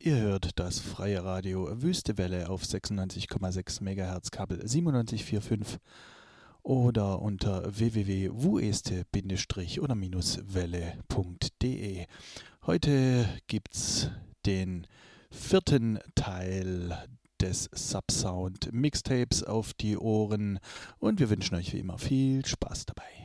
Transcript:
Ihr hört das freie Radio Wüste Welle auf 96,6 MHz Kabel 97,45 oder unter www.wueste-oder-welle.de. Heute gibt's den vierten Teil des Subsound Mixtapes auf die Ohren und wir wünschen euch wie immer viel Spaß dabei.